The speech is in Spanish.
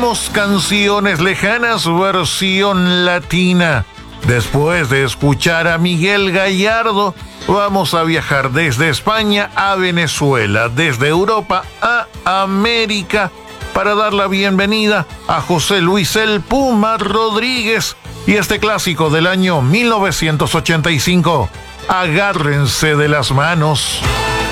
escuchamos Canciones Lejanas versión latina. Después de escuchar a Miguel Gallardo, vamos a viajar desde España a Venezuela, desde Europa a América, para dar la bienvenida a José Luis El Puma Rodríguez y este clásico del año 1985, Agárrense de las manos.